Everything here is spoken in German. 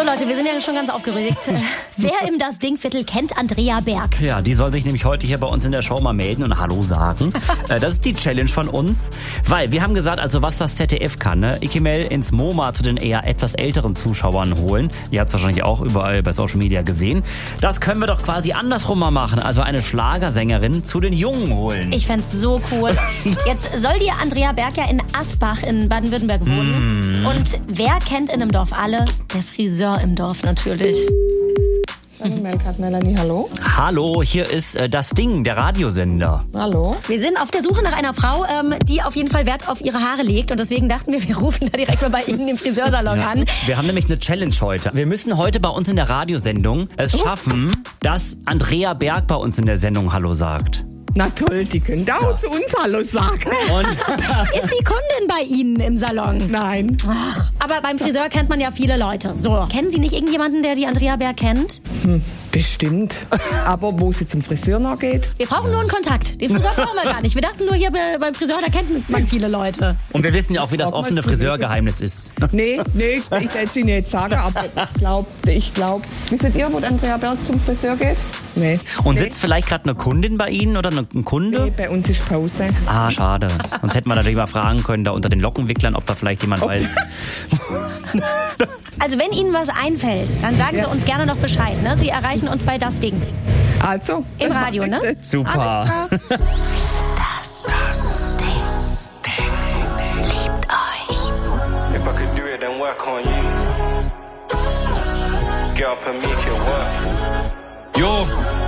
Leute, wir sind ja schon ganz aufgeregt. Wer im Das Ding-Viertel kennt Andrea Berg? Ja, die soll sich nämlich heute hier bei uns in der Show mal melden und Hallo sagen. Das ist die Challenge von uns, weil wir haben gesagt, also was das ZDF kann, ne? Ikemel ins MoMA zu den eher etwas älteren Zuschauern holen. Ihr habt es wahrscheinlich auch überall bei Social Media gesehen. Das können wir doch quasi andersrum mal machen, also eine Schlagersängerin zu den Jungen holen. Ich fänd's so cool. Jetzt soll die Andrea Berg ja in Asbach in Baden-Württemberg wohnen. Und wer kennt in einem Dorf alle? Der Friseur im Dorf natürlich. Melanie, hallo. Hallo, hier ist Das Ding, der Radiosender. Hallo. Wir sind auf der Suche nach einer Frau, die auf jeden Fall Wert auf ihre Haare legt. Und deswegen dachten wir rufen da direkt mal bei Ihnen im Friseursalon an. Wir haben nämlich eine Challenge heute. Wir müssen heute bei uns in der Radiosendung es schaffen, dass Andrea Berg bei uns in der Sendung Hallo sagt. Na toll, die können da auch zu uns Hallo sagen. Und Ist die Kundin bei Ihnen im Salon? Nein. Ach, aber beim Friseur kennt man ja viele Leute. So, kennen Sie nicht irgendjemanden, der die Andrea Berg kennt? Bestimmt. Aber wo sie zum Friseur noch geht? Wir brauchen nur einen Kontakt. Den Friseur brauchen wir gar nicht. Wir dachten nur hier beim Friseur, da kennt man viele Leute. Und wir wissen ja auch, wie das offene Friseurgeheimnis ist. Nee, ich will es Ihnen nicht sagen, aber ich glaube. Wisst ihr, wo Andrea Berg zum Friseur geht? Nee. Und sitzt vielleicht gerade eine Kundin bei Ihnen oder ein Kunde? Nee, bei uns ist Pause. Ah, schade. Sonst hätten wir natürlich mal fragen können, da unter den Lockenwicklern, ob da vielleicht jemand weiß. Also wenn Ihnen was einfällt, dann sagen Sie uns gerne noch Bescheid. Ne? Sie erreichen uns bei Das Ding. Also. Im Radio, ne? Super. Das Ding liebt euch. If I could do it, then work on you. Get up and make it work. Yo.